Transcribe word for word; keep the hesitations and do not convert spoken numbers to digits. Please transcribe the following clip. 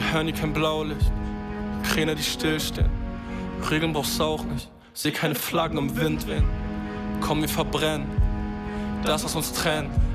hören hier kein Blaulicht. Kräne, die stillstehen. Regeln brauchst auch nicht. Seh keine Flaggen im Wind wehen. Komm, wir verbrennen das, was uns trennt.